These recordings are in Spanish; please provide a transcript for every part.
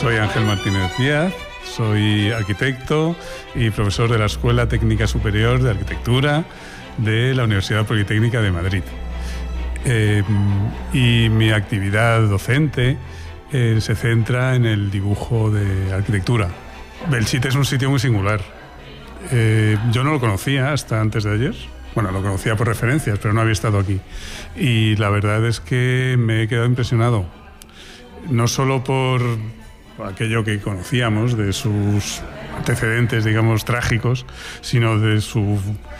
Soy Ángel Martínez Díaz, soy arquitecto y profesor de la Escuela Técnica Superior de Arquitectura de la Universidad Politécnica de Madrid. Y mi actividad docente se centra en el dibujo de arquitectura. Belchite es un sitio muy singular. Yo no lo conocía hasta antes de ayer. Bueno, lo conocía por referencias, pero no había estado aquí. Y la verdad es que me he quedado impresionado. No solo por aquello que conocíamos de sus antecedentes, digamos, trágicos, sino de su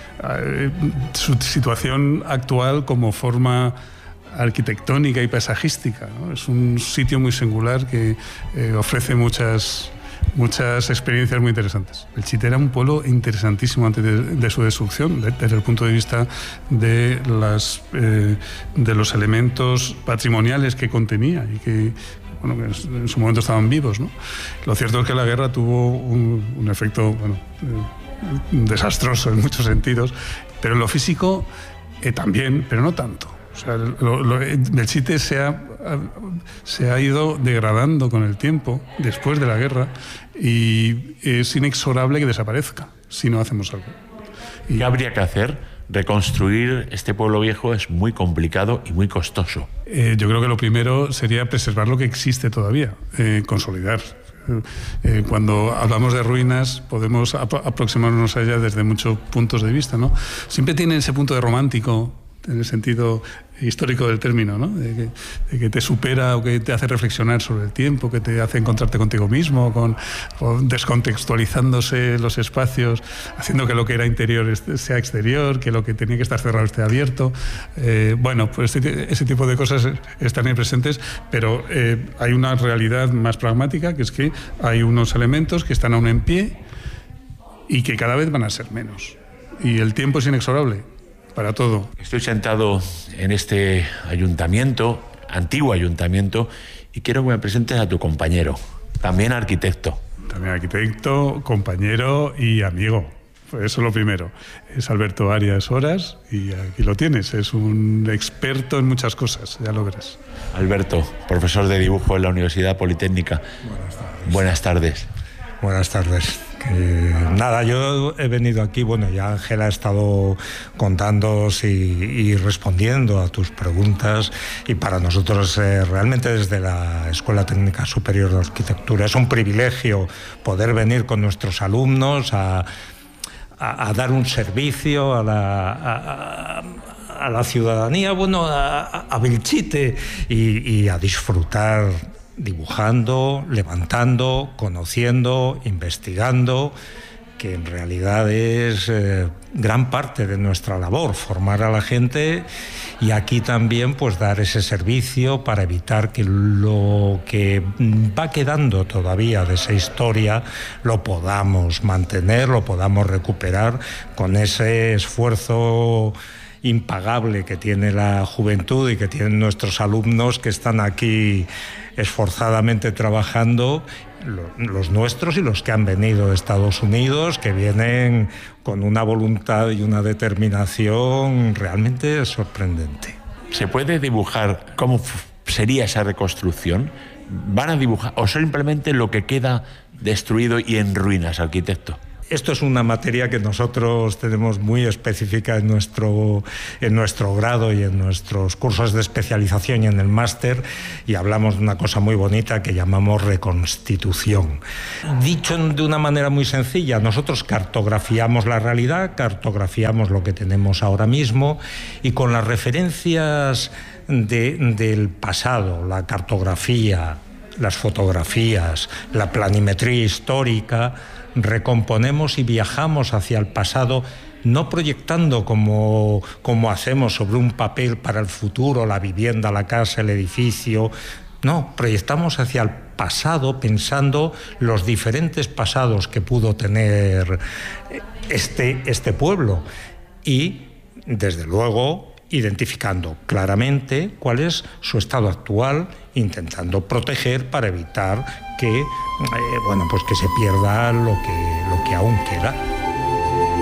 situación actual como forma arquitectónica y paisajística, ¿no? Es un sitio muy singular que ofrece muchas experiencias muy interesantes. Belchite era un pueblo interesantísimo antes de su destrucción, desde el punto de vista de los elementos patrimoniales que contenía y que en su momento estaban vivos, ¿no? Lo cierto es que la guerra tuvo un efecto desastroso en muchos sentidos, pero en lo físico también, pero no tanto. O sea, Belchite se ha ido degradando con el tiempo, después de la guerra, y es inexorable que desaparezca si no hacemos algo. ¿Qué habría que hacer? Reconstruir este pueblo viejo es muy complicado y muy costoso. Yo creo que lo primero sería preservar lo que existe todavía, consolidar. Cuando hablamos de ruinas podemos aproximarnos a ellas desde muchos puntos de vista, ¿no? Siempre tiene ese punto de romántico, en el sentido histórico del término, ¿no? De que te supera o que te hace reflexionar sobre el tiempo, que te hace encontrarte contigo mismo, descontextualizándose los espacios, haciendo que lo que era interior sea exterior, que lo que tenía que estar cerrado esté abierto. Pues ese tipo de cosas están ahí presentes, pero hay una realidad más pragmática, que es que hay unos elementos que están aún en pie y que cada vez van a ser menos. Y el tiempo es inexorable para todo. Estoy sentado en este ayuntamiento, antiguo ayuntamiento, y quiero que me presentes a tu compañero, también arquitecto. También arquitecto, compañero y amigo. Pues eso es lo primero. Es Alberto Arias Horas y aquí lo tienes. Es un experto en muchas cosas, ya lo verás. Alberto, profesor de dibujo en la Universidad Politécnica. Buenas tardes. Buenas tardes. Nada, yo he venido aquí, ya Ángela ha estado contándoos y respondiendo a tus preguntas, y para nosotros realmente desde la Escuela Técnica Superior de Arquitectura es un privilegio poder venir con nuestros alumnos a dar un servicio a la ciudadanía, a Belchite y a disfrutar dibujando, levantando, conociendo, investigando, que en realidad es gran parte de nuestra labor, formar a la gente, y aquí también dar ese servicio para evitar que lo que va quedando todavía de esa historia lo podamos mantener, lo podamos recuperar con ese esfuerzo impagable que tiene la juventud y que tienen nuestros alumnos que están aquí esforzadamente trabajando, los nuestros y los que han venido de Estados Unidos, que vienen con una voluntad y una determinación realmente sorprendente. ¿Se puede dibujar cómo sería esa reconstrucción? ¿Van a dibujar o simplemente lo que queda destruido y en ruinas, arquitecto? Esto es una materia que nosotros tenemos muy específica en nuestro grado y en nuestros cursos de especialización y en el máster, y hablamos de una cosa muy bonita que llamamos reconstitución. Dicho de una manera muy sencilla, nosotros cartografiamos la realidad, cartografiamos lo que tenemos ahora mismo, y con las referencias del pasado, la cartografía, las fotografías, la planimetría histórica, recomponemos y viajamos hacia el pasado, no proyectando como hacemos sobre un papel para el futuro, la vivienda, la casa, el edificio. No, proyectamos hacia el pasado pensando los diferentes pasados que pudo tener este pueblo, y desde luego identificando claramente cuál es su estado actual, intentando proteger para evitar que se pierda lo que aún queda.